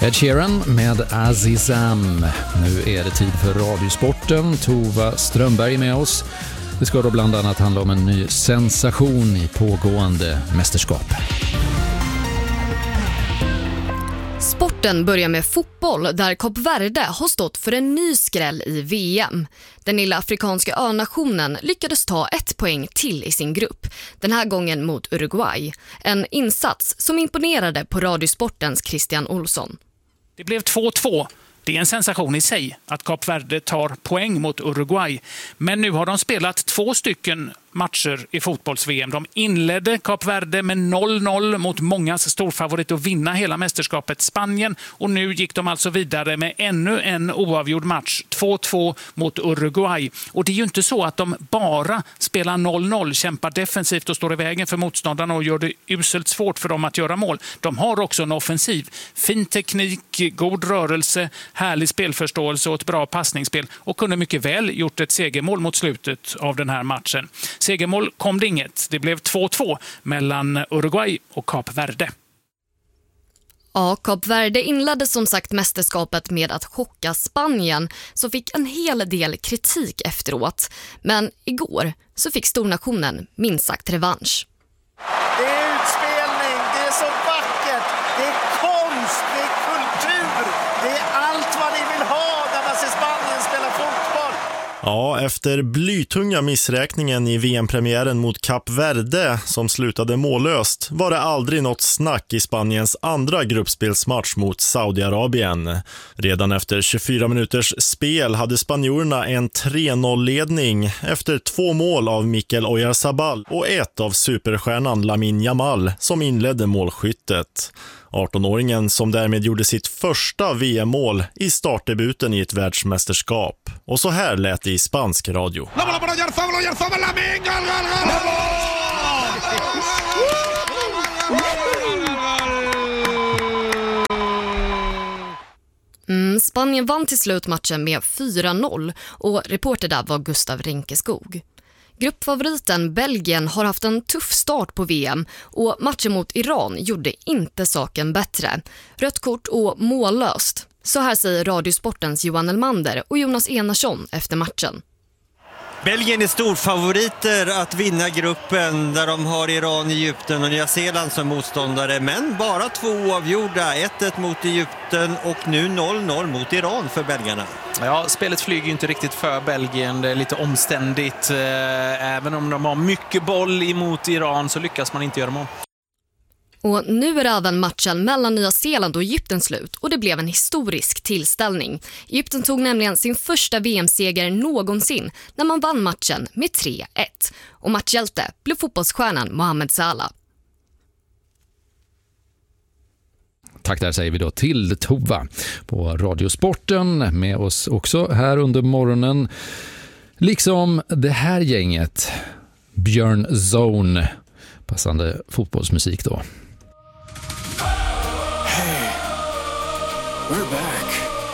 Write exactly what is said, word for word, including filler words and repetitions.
Ed Sheeran med Azizam. Nu är det tid för Radiosporten. Tova Strömberg är med oss. Det ska då bland annat handla om en ny sensation i pågående mästerskap. Sporten börjar med fotboll där Kap Verde har stått för en ny skräll i V M. Den lilla afrikanska önationen lyckades ta ett poäng till i sin grupp, den här gången mot Uruguay. En insats som imponerade på Radiosportens Christian Olsson. Det blev två två. Det är en sensation i sig att Kap Verde tar poäng mot Uruguay. Men nu har de spelat två stycken matcher i fotbolls-V M. De inledde Kap Verde med noll noll mot mångas storfavorit att vinna hela mästerskapet Spanien. Och nu gick de alltså vidare med ännu en oavgjord match, två två mot Uruguay. Och det är ju inte så att de bara spelar noll noll, kämpar defensivt och står i vägen för motståndarna och gör det uselt svårt för dem att göra mål. De har också en offensiv. Fin teknik, god rörelse, härlig spelförståelse och ett bra passningsspel och kunde mycket väl gjort ett segermål mot slutet av den här matchen. Segermål kom det inget. Det blev två två mellan Uruguay och Kap Verde. Ja, Kap Verde inledde som sagt mästerskapet med att chocka Spanien, som fick en hel del kritik efteråt. Men igår så fick stornationen minst sagt revansch. Det är utspelning, det är så vackert, det är konst, det är kultur, det är allt vad ni vill ha när man ser Spanien spela fotboll. Ja, efter blytunga missräkningen i V M-premiären mot Kap Verde som slutade mållöst var det aldrig något snack i Spaniens andra gruppspelsmatch mot Saudiarabien. Redan efter tjugofyra minuters spel hade spanjorerna en tre noll-ledning efter två mål av Mikel Oyarzabal och ett av superstjärnan Lamine Yamal som inledde målskyttet. arton-åringen som därmed gjorde sitt första V M-mål i startdebuten i ett världsmästerskap. Och så här lät det i spansk radio. Mm, Spanien vann till slut matchen med fyra noll och reporter där var Gustav Rinkeskog. Gruppfavoriten Belgien har haft en tuff start på V M och matchen mot Iran gjorde inte saken bättre. Rött kort och mållöst. Så här säger Radiosportens Johan Elmander och Jonas Enarsson efter matchen. Belgien är storfavoriter att vinna gruppen där de har Iran, Egypten och Nya Zeeland som motståndare. Men bara två oavgjorda, ett ett mot Egypten och nu noll noll mot Iran för belgarna. Ja, spelet flyger ju inte riktigt för Belgien. Det är lite omständigt. Även om de har mycket boll emot Iran så lyckas man inte göra mål. Och nu är även matchen mellan Nya Zeeland och Egypten slut och det blev en historisk tillställning. Egypten tog nämligen sin första V M-seger någonsin när man vann matchen med tre ett. Och matchhjälte blev fotbollsstjärnan Mohamed Salah. Tack där säger vi då till Tova på Radiosporten med oss också här under morgonen. Liksom det här gänget, Björn Zone, passande fotbollsmusik då. Hey, we're back.